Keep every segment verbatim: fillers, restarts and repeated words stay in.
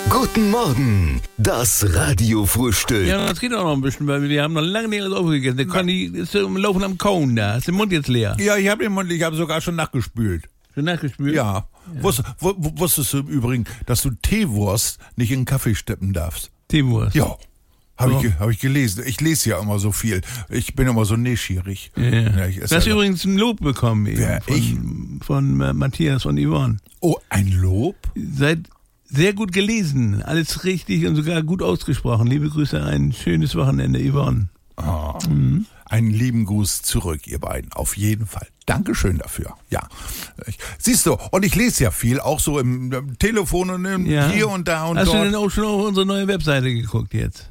Guten Morgen, das Radiofrühstück. Ja, das geht auch noch ein bisschen, weil wir haben noch lange nicht alles aufgegessen. Der Conny ist im Laufen am Kauen da. Ist der Mund jetzt leer? Ja, ich habe den Mund, ich habe sogar schon nachgespült. Schon nachgespült? Ja. ja. Wusst, w- wusstest du im Übrigen, dass du Teewurst nicht in den Kaffee steppen darfst? Teewurst? Ja. Habe Oh. ich, ge- hab ich gelesen. Ich lese ja immer so viel. Ich bin immer so neugierig. Ja. Ja, ich esse du hast ja- übrigens ein Lob bekommen. Eben, Wer, von, ich? Von äh, Matthias und Yvonne. Oh, ein Lob? Seid sehr gut gelesen. Alles richtig und sogar gut ausgesprochen. Liebe Grüße, ein schönes Wochenende, Yvonne. Oh. Mhm. Einen lieben Gruß zurück, ihr beiden. Auf jeden Fall. Dankeschön dafür. Ja. Ich, siehst du, und ich lese ja viel, auch so im, im Telefon und im, Ja. hier und da und Hast dort. du denn auch schon auf unsere neue Webseite geguckt jetzt?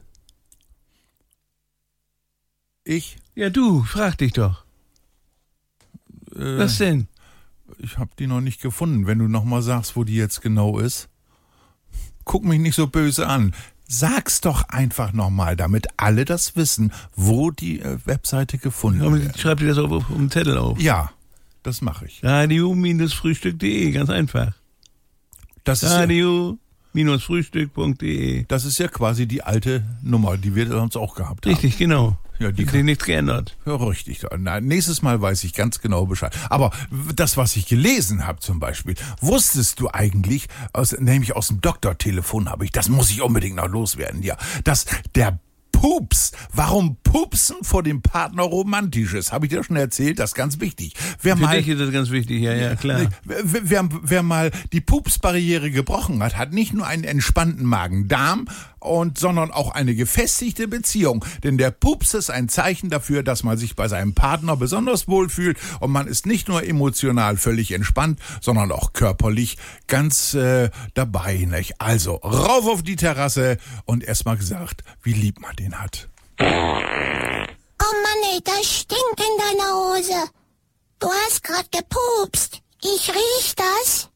Ich? Ja, du, frag dich doch. Äh, Was denn? Ich habe die noch nicht gefunden. Wenn du noch mal sagst, wo die jetzt genau ist. Guck mich nicht so böse an. Sag's doch einfach noch mal, damit alle das wissen, wo die äh, Webseite gefunden wird. Schreib dir das auf, auf, auf den Zettel auf. Ja, das mache ich. radio Frühstück punkt de, ganz einfach. Das ist, ja, radio Frühstück punkt de. das ist ja quasi die alte Nummer, die wir sonst auch gehabt haben. Richtig, genau. Ja, die Hat sich nichts geändert. Ja, richtig. Na, nächstes Mal weiß ich ganz genau Bescheid. Aber das, was ich gelesen habe zum Beispiel, wusstest du eigentlich, aus, nämlich aus dem Doktortelefon habe ich, das muss ich unbedingt noch loswerden, ja, dass der Pups, warum Pupsen vor dem Partner romantisch ist, habe ich dir schon erzählt, das ist ganz wichtig. Wer Für mal, dich ist das ganz wichtig, ja, ja, klar. Wer, wer, wer mal die Pupsbarriere gebrochen hat, hat nicht nur einen entspannten Magen-Darm, und, sondern auch eine gefestigte Beziehung. Denn der Pups ist ein Zeichen dafür, dass man sich bei seinem Partner besonders wohlfühlt und man ist nicht nur emotional völlig entspannt, sondern auch körperlich ganz äh, dabei. Nicht? Also rauf auf die Terrasse und erstmal gesagt, wie lieb man den hat. Oh Mann, ey, das stinkt in deiner Hose. Du hast grad gepupst. Ich riech das.